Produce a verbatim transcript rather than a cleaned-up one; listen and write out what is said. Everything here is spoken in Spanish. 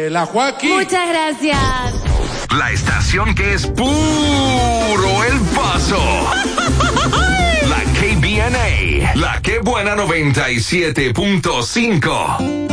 Eh, la Joaquín. Muchas gracias. La estación que es puro El Paso. La K B N A. La Que Buena noventa y siete punto cinco.